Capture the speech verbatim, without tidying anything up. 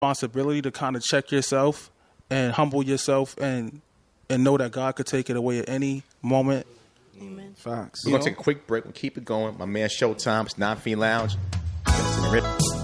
responsibility to kind of check yourself and humble yourself and and know that God could take it away at any moment. Amen. Facts. We're going to take a quick break. We'll keep it going. My man Showtime. It's Nine Fiend Lounge. Guest in the Rip.